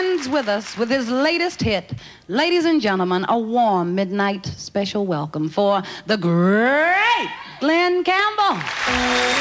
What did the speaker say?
ends with us with his latest hit. Ladies and gentlemen, a warm midnight special welcome for the great Glenn Campbell.